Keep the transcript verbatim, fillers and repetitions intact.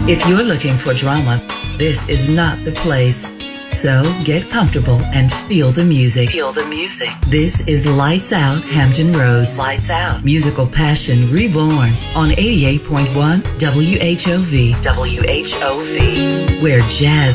If you're looking for drama, this is not the place. So get comfortable and feel the music. Feel the music. This is Lights Out Hampton Roads. Lights Out. Musical passion reborn on eighty-eight point one W H O V. W H O V. Where jazz